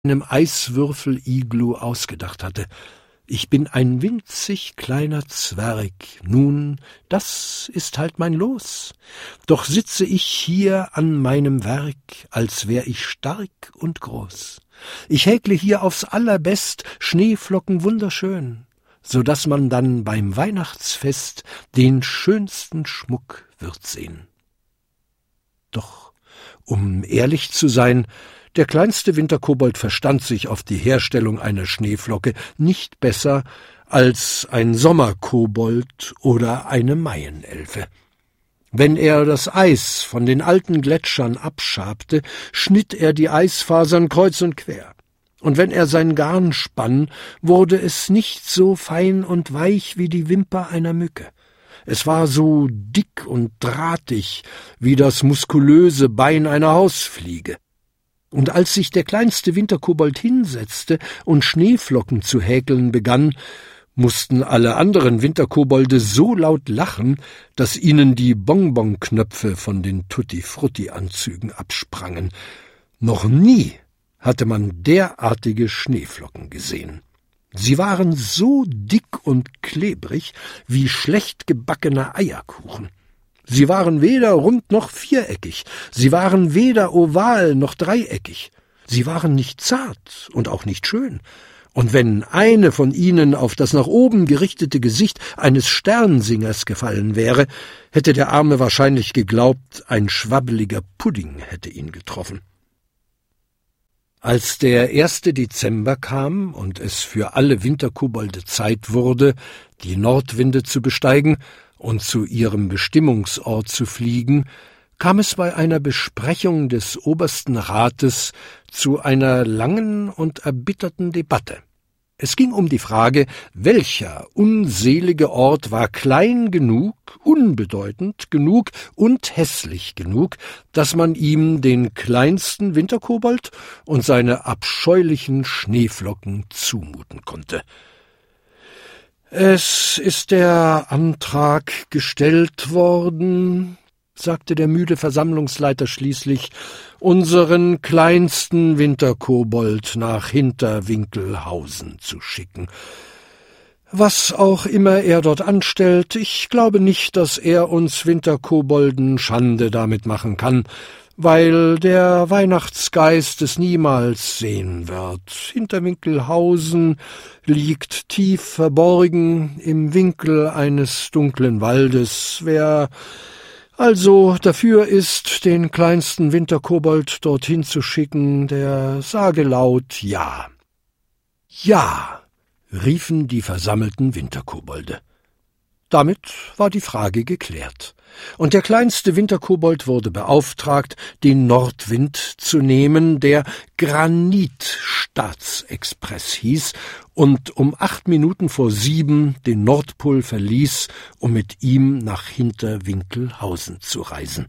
einem Eiswürfel-Iglu ausgedacht hatte. Ich bin ein winzig kleiner Zwerg, nun, das ist halt mein Los. Doch sitze ich hier an meinem Werk, als wär ich stark und groß. Ich häkle hier aufs allerbest Schneeflocken wunderschön, so daß man dann beim Weihnachtsfest den schönsten Schmuck wird sehen. Doch, um ehrlich zu sein, der kleinste Winterkobold verstand sich auf die Herstellung einer Schneeflocke nicht besser als ein Sommerkobold oder eine Maienelfe. Wenn er das Eis von den alten Gletschern abschabte, schnitt er die Eisfasern kreuz und quer. Und wenn er sein Garn spann, wurde es nicht so fein und weich wie die Wimper einer Mücke. Es war so dick und drahtig wie das muskulöse Bein einer Hausfliege. Und als sich der kleinste Winterkobold hinsetzte und Schneeflocken zu häkeln begann, mussten alle anderen Winterkobolde so laut lachen, dass ihnen die Bonbonknöpfe von den Tutti-Frutti-Anzügen absprangen. Noch nie hatte man derartige Schneeflocken gesehen. Sie waren so dick und klebrig wie schlecht gebackener Eierkuchen. Sie waren weder rund noch viereckig, sie waren weder oval noch dreieckig, sie waren nicht zart und auch nicht schön, und wenn eine von ihnen auf das nach oben gerichtete Gesicht eines Sternsingers gefallen wäre, hätte der Arme wahrscheinlich geglaubt, ein schwabbeliger Pudding hätte ihn getroffen. Als der 1. Dezember kam und es für alle Winterkobolde Zeit wurde, die Nordwinde zu besteigen und zu ihrem Bestimmungsort zu fliegen, kam es bei einer Besprechung des obersten Rates zu einer langen und erbitterten Debatte. Es ging um die Frage, welcher unselige Ort war klein genug, unbedeutend genug und hässlich genug, dass man ihm den kleinsten Winterkobold und seine abscheulichen Schneeflocken zumuten konnte. »Es ist der Antrag gestellt worden«, sagte der müde Versammlungsleiter schließlich, »unseren kleinsten Winterkobold nach Hinterwinkelhausen zu schicken. Was auch immer er dort anstellt, ich glaube nicht, dass er uns Winterkobolden Schande damit machen kann, weil der Weihnachtsgeist es niemals sehen wird. Hinterwinkelhausen liegt tief verborgen im Winkel eines dunklen Waldes. Wer also dafür ist, den kleinsten Winterkobold dorthin zu schicken, der sage laut »Ja«. »Ja«, riefen die versammelten Winterkobolde. Damit war die Frage geklärt, und der kleinste Winterkobold wurde beauftragt, den Nordwind zu nehmen, der Granitstaatsexpress hieß und um 7:08 den Nordpol verließ, um mit ihm nach Hinterwinkelhausen zu reisen.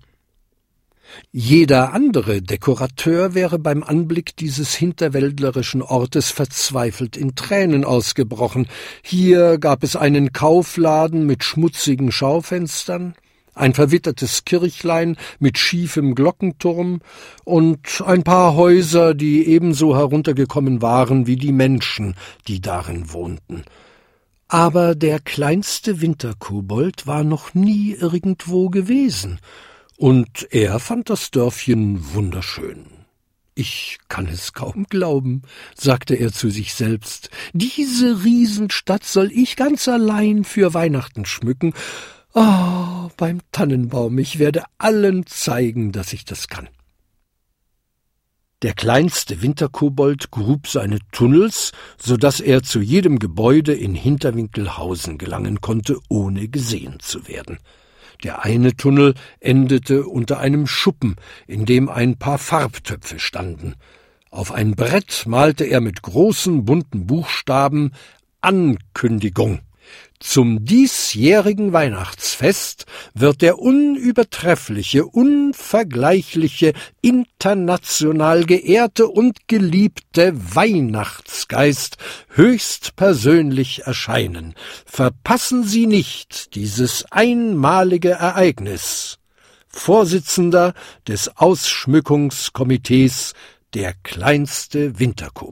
Jeder andere Dekorateur wäre beim Anblick dieses hinterwäldlerischen Ortes verzweifelt in Tränen ausgebrochen. Hier gab es einen Kaufladen mit schmutzigen Schaufenstern, ein verwittertes Kirchlein mit schiefem Glockenturm und ein paar Häuser, die ebenso heruntergekommen waren wie die Menschen, die darin wohnten. Aber der kleinste Winterkobold war noch nie irgendwo gewesen, und er fand das Dörfchen wunderschön. »Ich kann es kaum glauben«, sagte er zu sich selbst, »diese Riesenstadt soll ich ganz allein für Weihnachten schmücken. Oh, beim Tannenbaum, ich werde allen zeigen, dass ich das kann.« Der kleinste Winterkobold grub seine Tunnels, so daß er zu jedem Gebäude in Hinterwinkelhausen gelangen konnte, ohne gesehen zu werden. Der eine Tunnel endete unter einem Schuppen, in dem ein paar Farbtöpfe standen. Auf ein Brett malte er mit großen bunten Buchstaben »Ankündigung«. Zum diesjährigen Weihnachtsfest wird der unübertreffliche, unvergleichliche, international geehrte und geliebte Weihnachtsgeist höchstpersönlich erscheinen. Verpassen Sie nicht dieses einmalige Ereignis. Vorsitzender des Ausschmückungskomitees der kleinste Winterkobold.